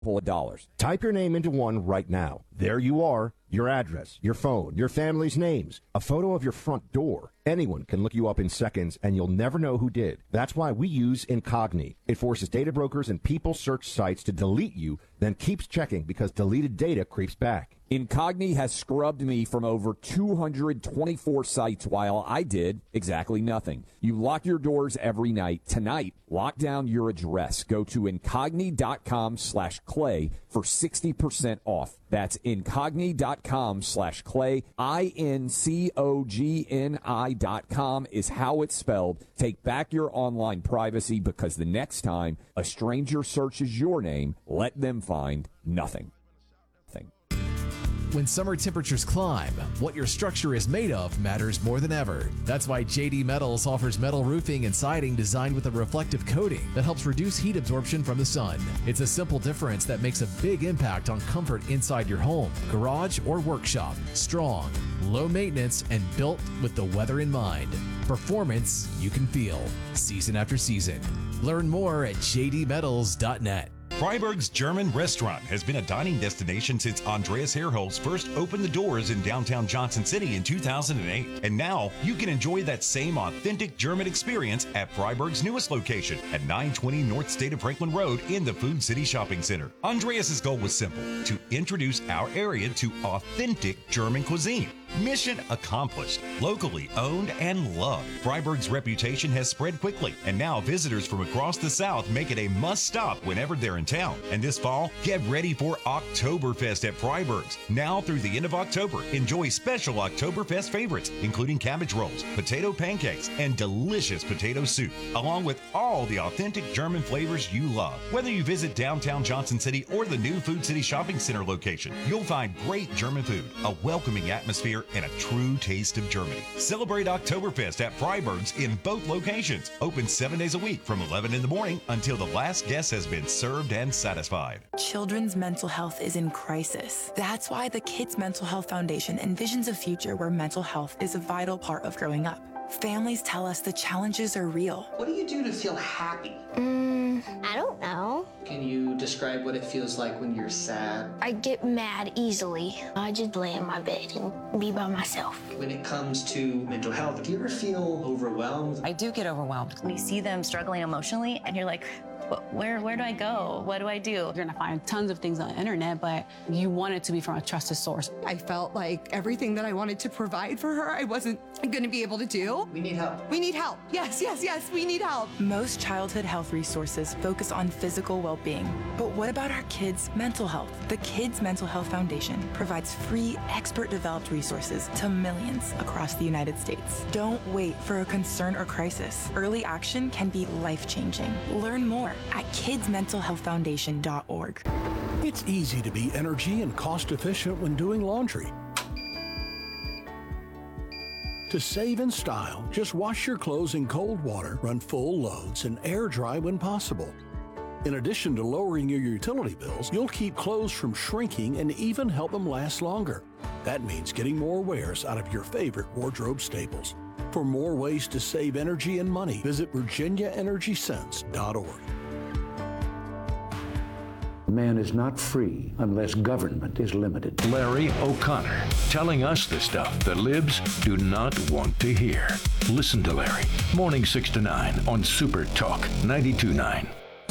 of dollars. Type your name into one right now. There you are. Your address, your phone, your family's names, a photo of your front door. Anyone can look you up in seconds, and you'll never know who did. That's why we use Incogni. It forces data brokers and people search sites to delete you, then keeps checking because deleted data creeps back. Incogni has scrubbed me from over 224 sites while I did exactly nothing. You lock your doors every night. Tonight, lock down your address. Go to incogni.com/clay for 60% off. That's incogni.com/clay. INCOGNI.com is how it's spelled. Take back your online privacy because the next time a stranger searches your name, let them find nothing. When summer temperatures climb, what your structure is made of matters more than ever. That's why JD Metals offers metal roofing and siding designed with a reflective coating that helps reduce heat absorption from the sun. It's a simple difference that makes a big impact on comfort inside your home, garage, or workshop. Strong, low maintenance, and built with the weather in mind. Performance you can feel, season after season. Learn more at jdmetals.net. Freiberg's German Restaurant has been a dining destination since Andreas Herholz first opened the doors in downtown Johnson City in 2008. And now you can enjoy that same authentic German experience at Freiberg's newest location at 920 North State of Franklin Road in the Food City Shopping Center. Andreas's goal was simple: to introduce our area to authentic German cuisine. Mission accomplished. Locally owned and loved. Freiberg's reputation has spread quickly, and now visitors from across the South make it a must-stop whenever they're in town. And this fall, get ready for Oktoberfest at Freiberg's. Now through the end of October, enjoy special Oktoberfest favorites, including cabbage rolls, potato pancakes, and delicious potato soup, along with all the authentic German flavors you love. Whether you visit downtown Johnson City or the new Food City Shopping Center location, you'll find great German food, a welcoming atmosphere, and a true taste of Germany. Celebrate Oktoberfest at Freiberg's in both locations. Open 7 days a week from 11 in the morning until the last guest has been served and satisfied. Children's mental health is in crisis. That's why the Kids Mental Health Foundation envisions a future where mental health is a vital part of growing up. Families tell us the challenges are real. What do you do to feel happy? I don't know. Can you describe what it feels like when you're sad? I get mad easily. I just lay in my bed and be by myself. When it comes to mental health, do you ever feel overwhelmed? I do get overwhelmed. When you see them struggling emotionally and you're like, where do I go? What do I do? You're gonna find tons of things on the internet, but you want it to be from a trusted source. I felt like everything that I wanted to provide for her, I wasn't gonna be able to do. We need help. We need help. Yes, we need help. Most childhood health resources focus on physical well-being. But what about our kids' mental health? The Kids Mental Health Foundation provides free, expert-developed resources to millions across the United States. Don't wait for a concern or crisis. Early action can be life-changing. Learn more at kidsmentalhealthfoundation.org. It's easy to be energy and cost efficient when doing laundry. To save in style, just wash your clothes in cold water, run full loads, and air dry when possible. In addition to lowering your utility bills, you'll keep clothes from shrinking and even help them last longer. That means getting more wears out of your favorite wardrobe staples. For more ways to save energy and money, visit virginiaenergysense.org. Man is not free unless government is limited. Larry O'Connor, telling us the stuff the libs do not want to hear. Listen to Larry, morning 6 to 9 on Super Talk 92.9.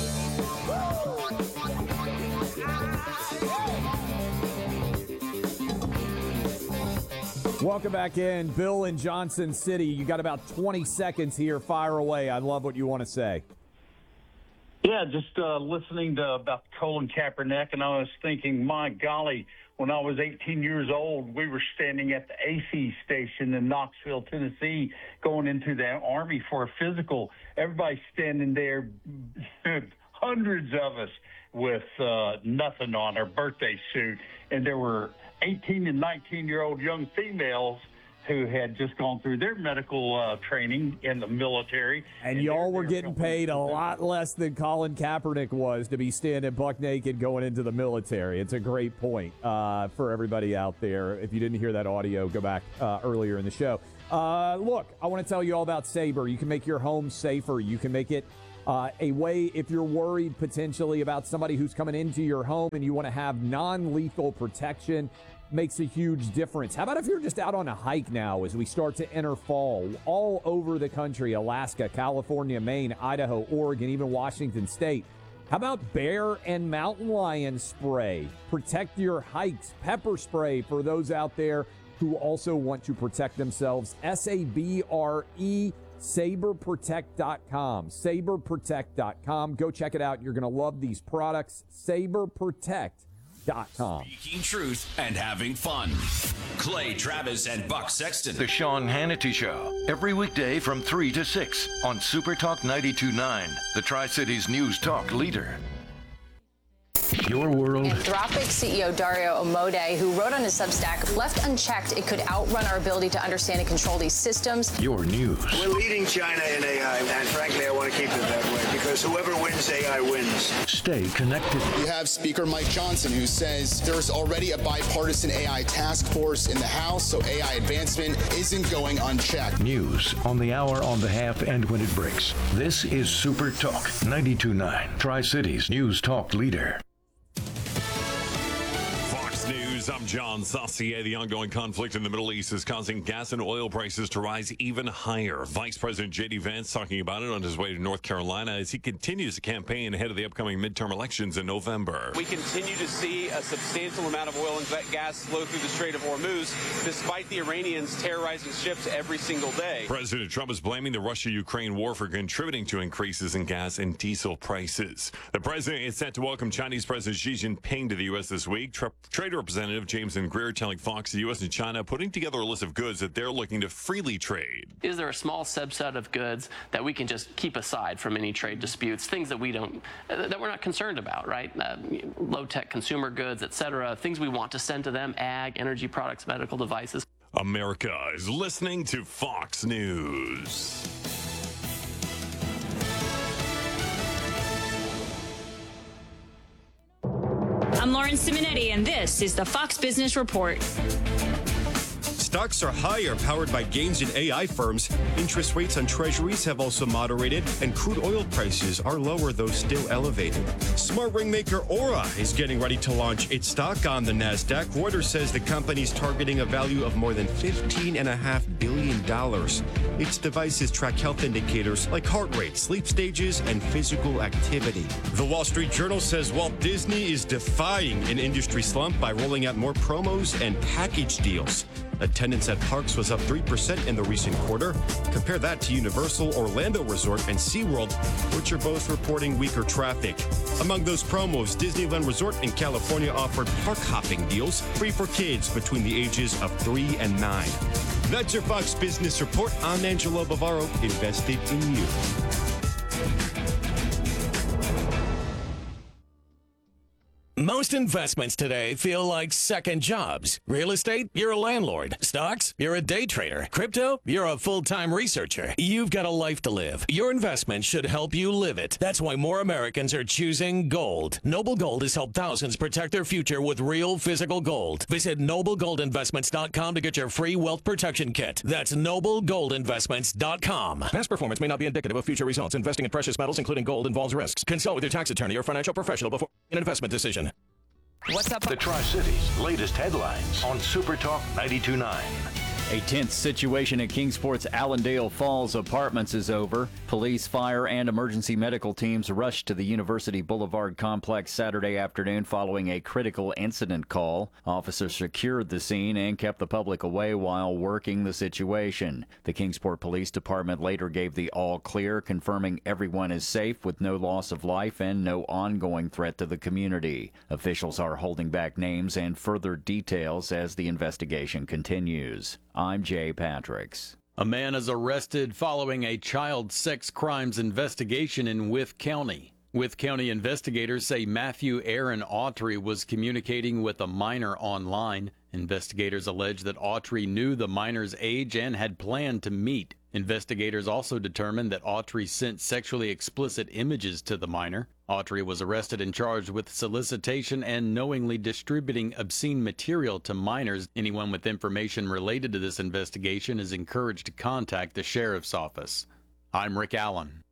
Welcome back in. Bill in Johnson City. You got about 20 seconds here. Fire away. I love what you want to say. Yeah, just listening to about Colin Kaepernick, and I was thinking, my golly, when I was 18 years old, we were standing at the AC station in Knoxville, Tennessee, going into the Army for a physical. Everybody's standing there, hundreds of us with nothing on, our birthday suit, and there were 18 and 19-year-old young females who had just gone through their medical training in the military. And y'all were getting paid a lot less than Colin Kaepernick was to be standing buck naked going into the military. It's a great point for everybody out there. If you didn't hear that audio, go back earlier in the show. Look, I want to tell you all about Sabre. You can make your home safer. You can make it A way, if you're worried potentially about somebody who's coming into your home and you want to have non-lethal protection, makes a huge difference. How about if you're just out on a hike now as we start to enter fall all over the country, Alaska, California, Maine, Idaho, Oregon, even Washington State? How about bear and mountain lion spray? Protect your hikes. Pepper spray for those out there who also want to protect themselves. SABRE, SaberProtect.com. SaberProtect.com. Go check it out. You're going to love these products. SaberProtect.com. Speaking truth and having fun. Clay Travis and Buck Sexton. The Sean Hannity Show. Every weekday from 3 to 6 on Super Talk 92.9, the Tri-Cities News Talk leader. Your world. Anthropic CEO Dario Amodei, who wrote on his Substack, left unchecked, it could outrun our ability to understand and control these systems. Your news. We're leading China in AI, and frankly, I want to keep it that way because whoever wins AI wins. Stay connected. You have Speaker Mike Johnson, who says there's already a bipartisan AI task force in the House, so AI advancement isn't going unchecked. News on the hour, on the half, and when it breaks. This is Super Talk 92.9, Tri-Cities News Talk leader. I'm John Saucier. The ongoing conflict in the Middle East is causing gas and oil prices to rise even higher. Vice President J.D. Vance talking about it on his way to North Carolina as he continues to campaign ahead of the upcoming midterm elections in November. We continue to see a substantial amount of oil and gas flow through the Strait of Hormuz, despite the Iranians terrorizing ships every single day. President Trump is blaming the Russia-Ukraine war for contributing to increases in gas and diesel prices. The president is set to welcome Chinese President Xi Jinping to the U.S. this week. Trade Representative Jameson Greer telling Fox the U.S. and China putting together a list of goods that they're looking to freely trade. Is there a small subset of goods that we can just keep aside from any trade disputes, things that we're not concerned about, right? Low-tech consumer goods, et cetera, things we want to send to them, ag, energy products, medical devices. America is listening to Fox News. I'm Lauren Simonetti, and this is the Fox Business Report. Stocks are higher, powered by gains in AI firms. Interest rates on treasuries have also moderated, and crude oil prices are lower, though still elevated. Smart ring maker Aura is getting ready to launch its stock on the NASDAQ. Reuters says the company's targeting a value of more than $15.5 billion. Its devices track health indicators like heart rate, sleep stages, and physical activity. The Wall Street Journal says Walt Disney is defying an industry slump by rolling out more promos and package deals. Attendance at parks was up 3% in the recent quarter. Compare that to Universal, Orlando Resort, and SeaWorld, which are both reporting weaker traffic. Among those promos, Disneyland Resort in California offered park hopping deals free for kids between the ages of 3 and 9. That's your Fox Business Report. I'm Angelo Bavaro, invested in you. Most investments today feel like second jobs. Real estate, you're a landlord. Stocks, you're a day trader. Crypto, you're a full-time researcher. You've got a life to live. Your investment should help you live it. That's why more Americans are choosing gold. Noble Gold has helped thousands protect their future with real physical gold. Visit NobleGoldInvestments.com to get your free wealth protection kit. That's NobleGoldInvestments.com. Past performance may not be indicative of future results. Investing in precious metals, including gold, involves risks. Consult with your tax attorney or financial professional before an investment decision. What's up? The Tri-Cities latest headlines on Super Talk 92.9. A tense situation at Kingsport's Allendale Falls Apartments is over. Police, fire, and emergency medical teams rushed to the University Boulevard complex Saturday afternoon following a critical incident call. Officers secured the scene and kept the public away while working the situation. The Kingsport Police Department later gave the all clear, confirming everyone is safe with no loss of life and no ongoing threat to the community. Officials are holding back names and further details as the investigation continues. I'm Jay Patricks. A man is arrested following a child sex crimes investigation in Wythe County. Wythe County investigators say Matthew Aaron Autry was communicating with a minor online. Investigators allege that Autry knew the minor's age and had planned to meet. Investigators also determined that Autry sent sexually explicit images to the minor. Autry was arrested and charged with solicitation and knowingly distributing obscene material to minors. Anyone with information related to this investigation is encouraged to contact the sheriff's office. I'm Rick Allen.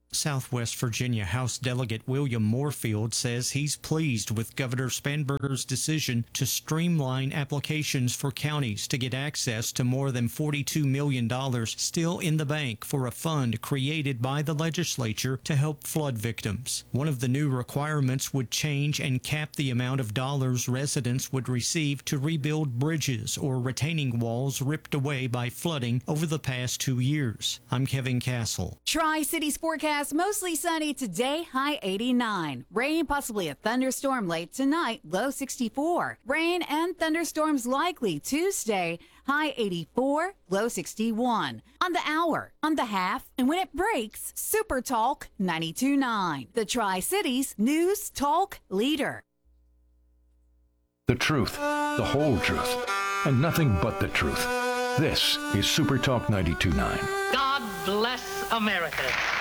Southwest Virginia House Delegate William Moorfield says he's pleased with Governor Spanberger's decision to streamline applications for counties to get access to more than $42 million still in the bank for a fund created by the legislature to help flood victims. One of the new requirements would change and cap the amount of dollars residents would receive to rebuild bridges or retaining walls ripped away by flooding over the past 2 years. I'm Kevin Castle. Tri-Cities forecast mostly sunny today, high 89. Rain, possibly a thunderstorm late tonight, low 64. Rain and thunderstorms likely Tuesday, high 84, low 61. On the hour, on the half, and when it breaks, Super Talk 92.9. The Tri-Cities News Talk Leader. The truth, the whole truth, and nothing but the truth. This is Super Talk 92.9. God bless America.